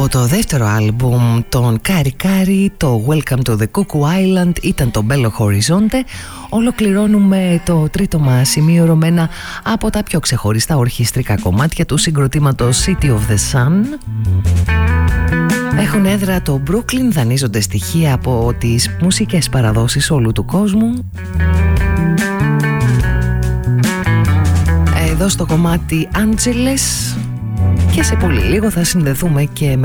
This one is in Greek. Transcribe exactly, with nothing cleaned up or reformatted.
Από το δεύτερο άλμπουμ των Kari Kari, το Welcome to the Cuckoo Island ήταν το Belo Horizonte. Ολοκληρώνουμε το τρίτο μας σημείο με ένα από τα πιο ξεχωριστά ορχιστρικά κομμάτια του συγκροτήματος City of the Sun. Έχουν έδρα το Brooklyn, δανείζονται στοιχεία από τις μουσικές παραδόσεις όλου του κόσμου. Εδώ στο κομμάτι Angeles, και σε πολύ λίγο θα συνδεθούμε και με